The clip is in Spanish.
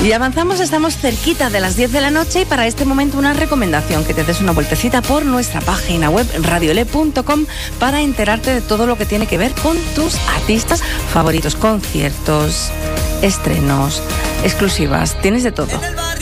Y avanzamos, estamos cerquita de las 10 de la noche y para este momento una recomendación, que te des una vueltecita por nuestra página web radiole.com para enterarte de todo lo que tiene que ver con tus artistas favoritos, conciertos, estrenos, exclusivas, tienes de todo.